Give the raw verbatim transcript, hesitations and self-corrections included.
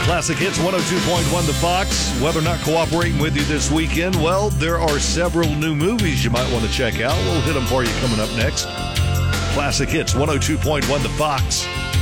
Classic Hits one oh two point one The Fox. Whether or not cooperating with you this weekend, well, there are several new movies you might want to check out. We'll hit them for you coming up next. Classic Hits one oh two point one The Fox.